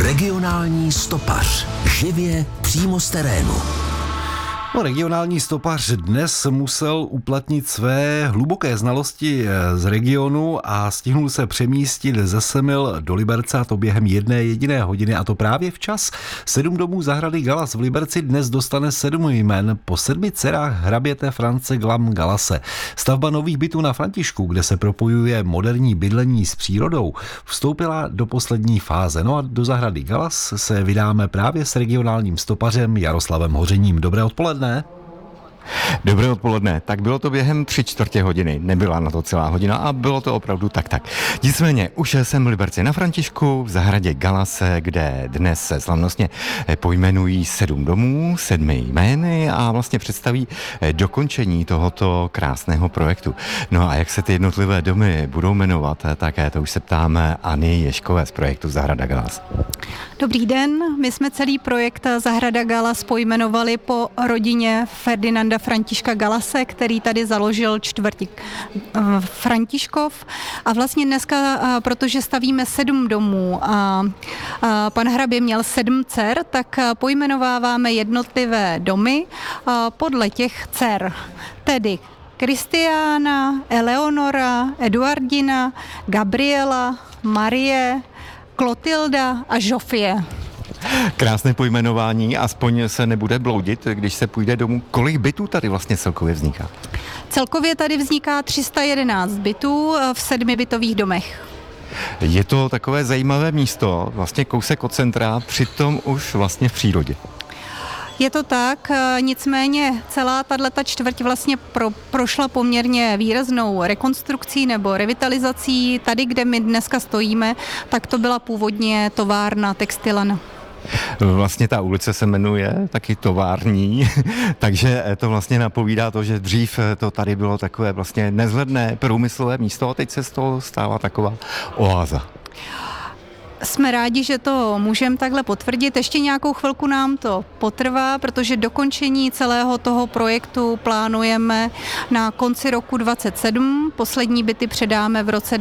Regionální stopař. Živě přímo z terénu. Regionální stopař dnes musel uplatnit své hluboké znalosti z regionu a stihnul se přemístit ze Semil do Liberce, a to během jedné jediné hodiny, a to právě včas. 7 domů zahrady Galas v Liberci dnes dostane 7 jmen po 7 dcerách hraběte France Glam Galase. Stavba nových bytů na Františku, kde se propojuje moderní bydlení s přírodou, vstoupila do poslední fáze. No a do zahrady Galas se vydáme právě s regionálním stopařem Jaroslavem Hořením. Dobré odpoledne. Dobré odpoledne. Tak bylo to během 3/4 hodiny. Nebyla na to celá hodina a bylo to opravdu tak. Nicméně už jsem v Liberci na Františku v zahradě Galase, kde dnes se slavnostně pojmenují 7 domů, 7 jmény a vlastně představí dokončení tohoto krásného projektu. No a jak se ty jednotlivé domy budou jmenovat, tak to už se ptáme Anny Ješkové z projektu Zahrada Galas. Dobrý den, my jsme celý projekt Zahrada Galas pojmenovali po rodině Ferdinanda Františka Galase, který tady založil čtvrť Františkov. A vlastně dneska, protože stavíme 7 domů a pan hrabě měl 7 dcer, tak pojmenováváme jednotlivé domy podle těch dcer. Tedy Kristiána, Eleonora, Eduardina, Gabriela, Marie, Klotilda a Žofie. Krásné pojmenování, aspoň se nebude bloudit, když se půjde domů. Kolik bytů tady vlastně celkově vzniká? Celkově tady vzniká 311 bytů v 7 bytových domech. Je to takové zajímavé místo, vlastně kousek od centra, přitom už vlastně v přírodě. Je to tak, nicméně celá tato čtvrť vlastně prošla poměrně výraznou rekonstrukcí nebo revitalizací. Tady, kde my dneska stojíme, tak to byla původně továrna Textilan. Vlastně ta ulice se jmenuje taky Tovární, takže to vlastně napovídá to, že dřív to tady bylo takové vlastně nezhledné průmyslové místo a teď se z toho stává taková oáza. Jsme rádi, že to můžeme takhle potvrdit. Ještě nějakou chvilku nám to potrvá, protože dokončení celého toho projektu plánujeme na konci roku 2027. Poslední byty předáme v roce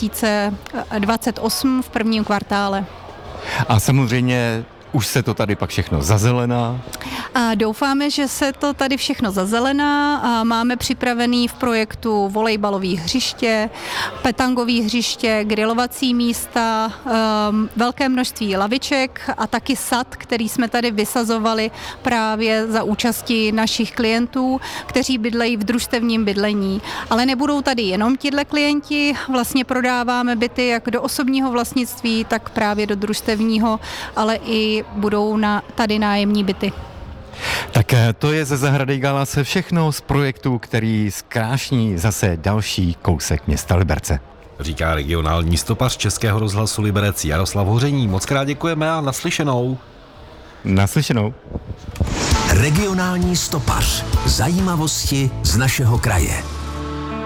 2028 v prvním kvartále. A samozřejmě už se to tady pak všechno zazelená. A doufáme, že se to tady všechno zazelená. A máme připravený v projektu volejbalový hřiště, petangový hřiště, grilovací místa, velké množství laviček a taky sad, který jsme tady vysazovali právě za účasti našich klientů, kteří bydlejí v družstevním bydlení. Ale nebudou tady jenom tihle klienti, vlastně prodáváme byty jak do osobního vlastnictví, tak právě do družstevního, ale i budou tady nájemní byty. Tak to je ze Zahrady Galase všechno z projektu, který zkrášní zase další kousek města Liberce. Říká regionální stopař Českého rozhlasu Liberec Jaroslav Hoření. Moc krát děkujeme a naslyšenou. Naslyšenou. Regionální stopař. Zajímavosti z našeho kraje.